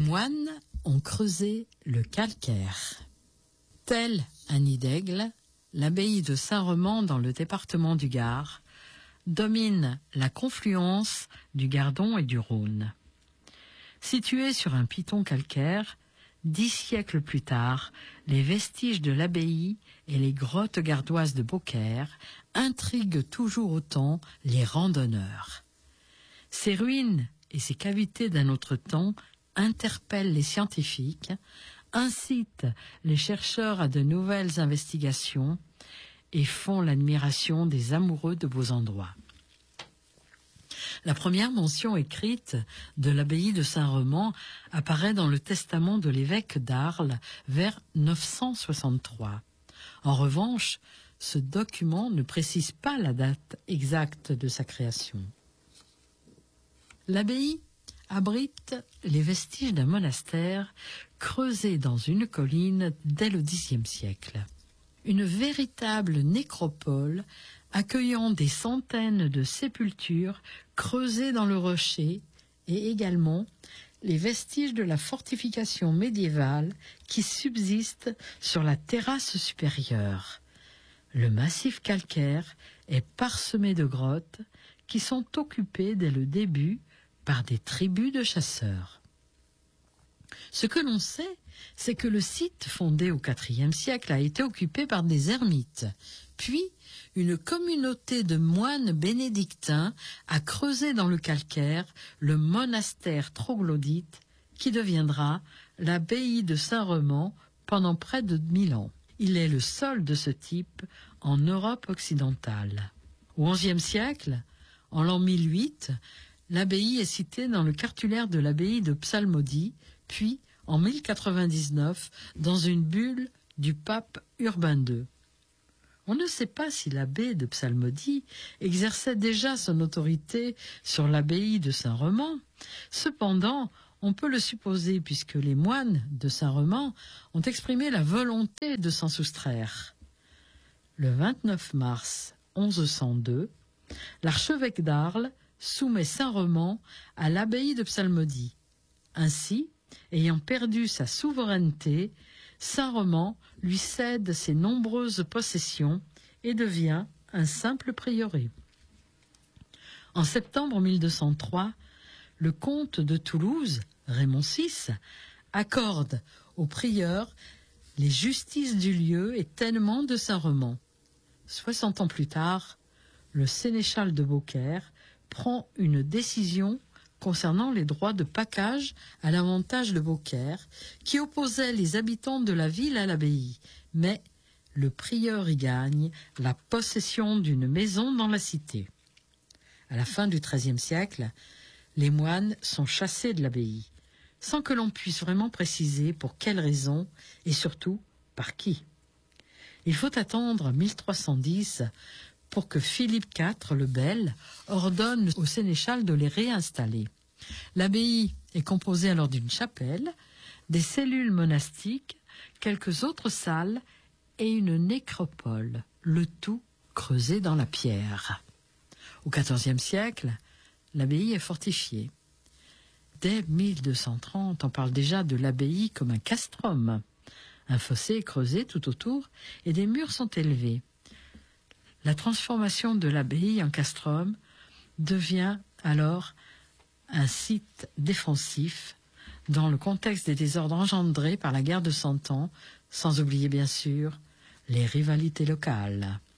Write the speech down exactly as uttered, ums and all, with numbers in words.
moines ont creusé le calcaire. Tel un nid d'aigle, l'abbaye de Saint-Remand dans le département du Gard domine la confluence du Gardon et du Rhône. Située sur un piton calcaire, dix siècles plus tard, les vestiges de l'abbaye et les grottes gardoises de Beaucaire intriguent toujours autant les randonneurs. Ces ruines et ces cavités d'un autre temps interpellent les scientifiques, incitent les chercheurs à de nouvelles investigations et font l'admiration des amoureux de beaux endroits. La première mention écrite de l'abbaye de Saint-Remand apparaît dans le testament de l'évêque d'Arles vers neuf cent soixante-trois. En revanche, ce document ne précise pas la date exacte de sa création. L'abbaye abrite les vestiges d'un monastère creusé dans une colline dès le dixième siècle. Une véritable nécropole accueillant des centaines de sépultures creusées dans le rocher et également les vestiges de la fortification médiévale qui subsistent sur la terrasse supérieure. Le massif calcaire est parsemé de grottes qui sont occupées dès le début par des tribus de chasseurs. Ce que l'on sait, c'est que le site, fondé au quatrième siècle, a été occupé par des ermites. Puis, une communauté de moines bénédictins a creusé dans le calcaire le monastère troglodyte qui deviendra l'abbaye de Saint-Remand pendant près de mille ans. Il est le seul de ce type en Europe occidentale. Au onzième siècle, en l'an mille huit, l'abbaye est citée dans le cartulaire de l'abbaye de Psalmodie, puis en mille quatre-vingt-dix-neuf dans une bulle du pape Urbain deux. On ne sait pas si l'abbé de Psalmodie exerçait déjà son autorité sur l'abbaye de Saint-Remand. Cependant, on peut le supposer puisque les moines de Saint-Remand ont exprimé la volonté de s'en soustraire. Le vingt-neuf mars mille cent deux, l'archevêque d'Arles soumet Saint-Remand à l'abbaye de Psalmodie. Ainsi, ayant perdu sa souveraineté, Saint-Remand lui cède ses nombreuses possessions et devient un simple prieuré. En septembre mille deux cent trois, le comte de Toulouse, Raymond six, accorde au prieur les justices du lieu et tènement de Saint-Remand. Soixante ans plus tard, le sénéchal de Beaucaire prend une décision concernant les droits de pacage à l'avantage de Beaucaire, qui opposait les habitants de la ville à l'abbaye. Mais le prieur y gagne la possession d'une maison dans la cité. À la fin du treizième siècle, les moines sont chassés de l'abbaye, sans que l'on puisse vraiment préciser pour quelles raisons et surtout par qui. Il faut attendre mille trois cent dix pour que Philippe quatre le Bel ordonne au sénéchal de les réinstaller. L'abbaye est composée alors d'une chapelle, des cellules monastiques, quelques autres salles et une nécropole, le tout creusé dans la pierre. Au quatorzième siècle, l'abbaye est fortifiée. Dès mille deux cent trente, on parle déjà de l'abbaye comme un castrum. Un fossé est creusé tout autour et des murs sont élevés. La transformation de l'abbaye en castrum devient alors un site défensif dans le contexte des désordres engendrés par la guerre de Cent Ans, sans oublier bien sûr les rivalités locales.